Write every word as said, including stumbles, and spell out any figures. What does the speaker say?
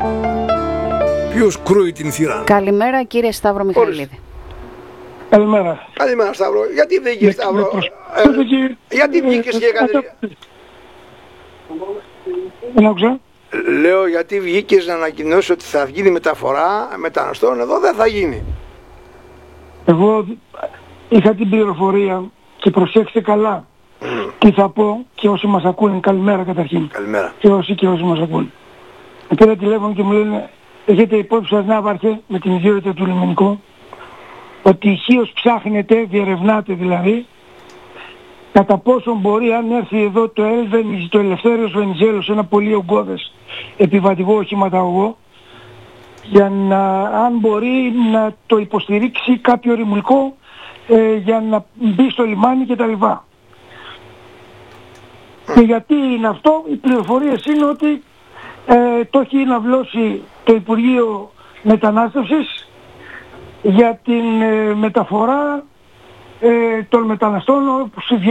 Ποιος κρούει την θύρα? Καλημέρα κύριε Σταύρο Μιχαηλίδη. Καλημέρα. Καλημέρα Σταύρο. Γιατί βγήκες Σταύρο? Ε, γιατί βγήκες και έκανες... Δεν άκουσα. Λέω γιατί βγήκες να ανακοινώσεις ότι θα γίνει μεταφορά μεταναστών, εδώ δεν θα γίνει. Εγώ είχα την πληροφορία και προσέξτε καλά mm. τι θα πω και όσοι μας ακούνε. Καλημέρα καταρχήν. Καλημέρα. Και όσοι και όσοι μας ακούνε. Με πήρα τηλέφωνο και μου λένε, έχετε υπόψη σας να βάρθε με την ιδιότητα του λιμενικού ότι ηχείως ψάχνετε, διερευνάτε δηλαδή, κατά πόσο μπορεί αν έρθει εδώ το Έλβεν, το Ελευθέριος Βενιζέλος, ένα πολύ ογκώδες επιβατικό οχηματαγωγό, για να, αν μπορεί να το υποστηρίξει κάποιο ρημουλικό ε, για να μπει στο λιμάνι κτλ. Και γιατί είναι αυτό? Οι πληροφορίες είναι ότι ε, το έχει αναβλώσει το Υπουργείο Μετανάστευσης για την ε, μεταφορά ε, των μεταναστών